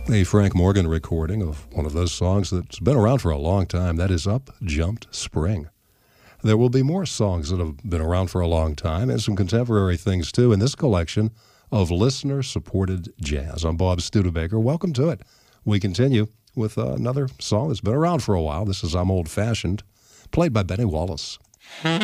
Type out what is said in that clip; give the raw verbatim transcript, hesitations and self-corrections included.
A Frank Morgan recording of one of those songs that's been around for a long time. That is Up Jumped Spring. There will be more songs that have been around for a long time and some contemporary things too in this collection of listener-supported jazz. I'm Bob Studebaker. Welcome to it. We continue with uh, another song that's been around for a while. This is I'm Old Fashioned, played by Benny Wallace.